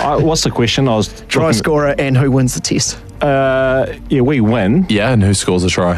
What's the question? I was Try scorer and who wins the test. Yeah, we win. Yeah, and who scores a try?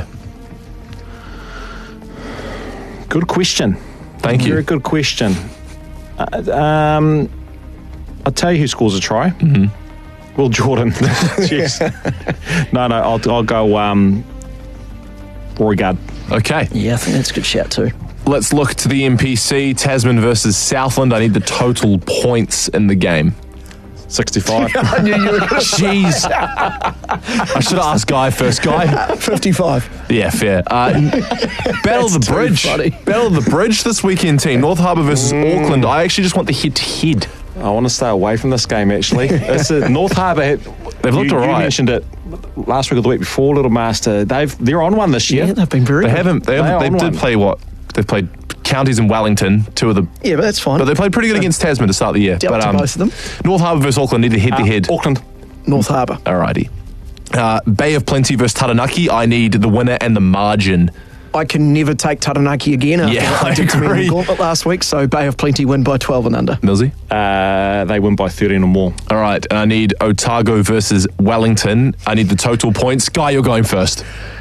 Good question. Thank you. Very good question. I'll tell you who scores a try. Mm-hmm. Will Jordan. Jeez. No, I'll go Rory Gard. Okay. Yeah, I think that's a good shout too. Let's look to the NPC. Tasman versus Southland. I need the total points in the game. 65. I knew you were going to Jeez. I should have asked Guy first. Guy? 55. Yeah, fair. Battle of the Bridge. funny. Battle of the Bridge this weekend, team. North Harbour versus Auckland. I actually just want the head-to-head. I want to stay away from this game, actually. It's North Harbour. They've looked all You right. mentioned it last week or the week before, Little Master. They're on one this year. Yeah, they've been very They good. haven't. They are on did one. play what? They've played Counties and Wellington, two of the. Yeah, but that's fine. But they played pretty good against Tasman to start the year. Dealt But to both of them. North Harbour versus Auckland need a head-to-head. Auckland. North Harbour. Alrighty. Bay of Plenty versus Taranaki. I need the winner and the margin. I can never take Taranaki again after Yeah, what I I did to me in agree. the gauntlet last week, so Bay of Plenty win by 12 and under. Millsy? They win by 13 or more. All right. And I need Otago versus Wellington. I need the total points. Guy, you're going first.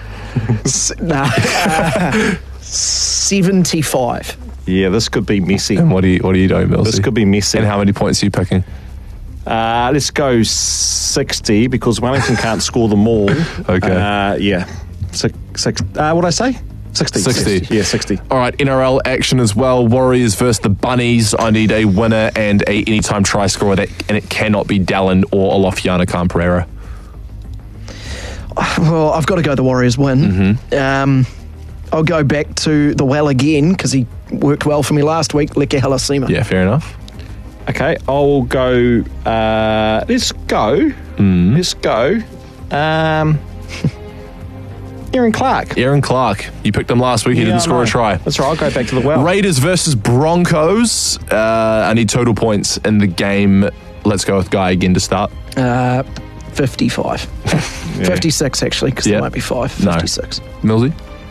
75. Yeah, this could be messy. And what are you doing, Millsy? This could be messy. And how many points are you picking? Let's go 60 because Wellington can't score them all. Okay. Yeah. What did I say? 60. 60. Yeah, 60. All right, NRL action as well. Warriors versus the Bunnies. I need a winner and a anytime try scorer, and it cannot be Dallin or Olofiana Khan-Pereira. Well, I've got to go the Warriors win. I'll go back to the well again because he worked well for me last week, Leke Halasima. Yeah, fair enough. Okay, I'll go. Let's go. Let's go. Aaron Clark. Aaron Clark. You picked him last week. He didn't score a try. That's right. I'll go back to the well. Raiders versus Broncos. I need total points in the game. Let's go with Guy again to start. 55. 56, actually, because Yeah. there might be 5. No. 56. Millsy?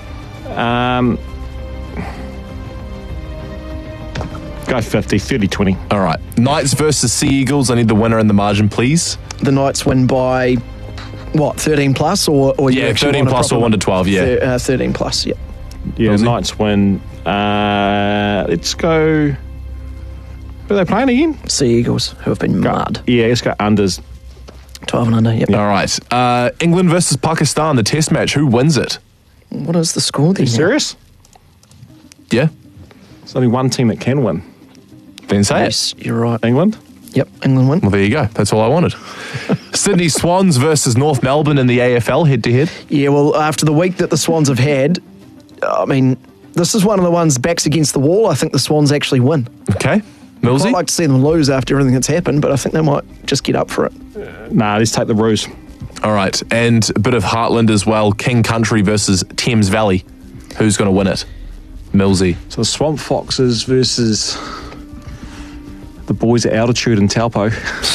Go 50, 30, 20. All right. Knights versus Sea Eagles. I need the winner and the margin, please. The Knights win by, what, 13 plus? Or you Yeah, actually 13 want a plus or proper 1 to 12, yeah. 13 plus, yeah. Yeah, Millsy? Knights win. Let's go. Who are they playing again? Sea Eagles, who have been mud. Yeah, let's go unders. 12 and under, yep. All right. England versus Pakistan, the test match. Who wins it? What is the score then? You serious? Yeah. There's only one team that can win. Then say it. Yes, you're right. England. Yep, England win. Well, there you go. That's all I wanted. Sydney Swans versus North Melbourne in the AFL head-to-head. Yeah, well, after the week that the Swans have had, I mean, this is one of the ones backs against the wall. I think the Swans actually win. Okay. I'd Millsy? like to see them lose after everything that's happened, but I think they might just get up for it. Nah, let's take the Roos. All right. And a bit of Heartland as well. King Country versus Thames Valley. Who's going to win it? Millsy. So the Swamp Foxes versus the boys at Altitude in Taupo.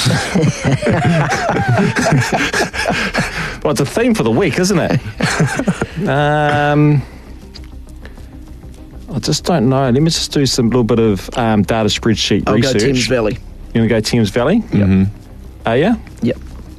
Well, it's a theme for the week, isn't it? I just don't know. Let me just do some little bit of data spreadsheet I'll research. go Thames Valley. You want to go Thames Valley? Yep. Mm-hmm. Yeah? Yep.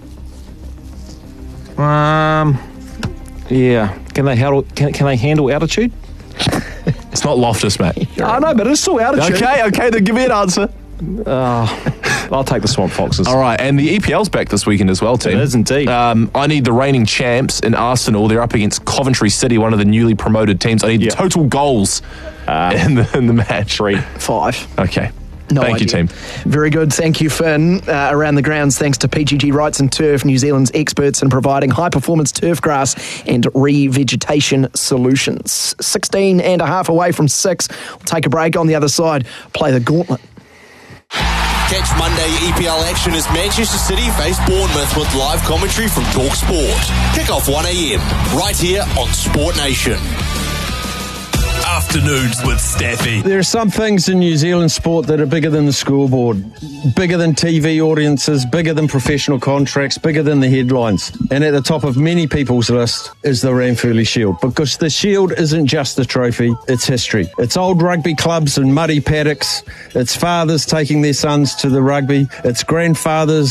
Yeah. Can they handle altitude? It's not Loftus, mate. I know, but it's still altitude. Okay, then give me an answer. I'll take the Swamp Foxes. All right, and the EPL's back this weekend as well, team. It is indeed. I need the reigning champs in Arsenal. They're up against Coventry City, one of the newly promoted teams. I need Yeah. total goals in the match. 3. 5. Okay. No Thank you, idea. team. Very good. Thank you, Finn. Around the grounds, thanks to PGG Wrights and Turf, New Zealand's experts in providing high-performance turf grass and revegetation solutions. 16 and a half away from 6. We'll take a break. On the other side, play the gauntlet. Catch Monday EPL action as Manchester City face Bournemouth with live commentary from Talk Sport. Kick-off 1 a.m. right here on Sport Nation. Afternoons with Staffy. There are some things in New Zealand sport that are bigger than the scoreboard, bigger than TV audiences, bigger than professional contracts, bigger than the headlines. And at the top of many people's list is the Ranfurly Shield, because the Shield isn't just a trophy, it's history. It's old rugby clubs and muddy paddocks. It's fathers taking their sons to the rugby. It's grandfathers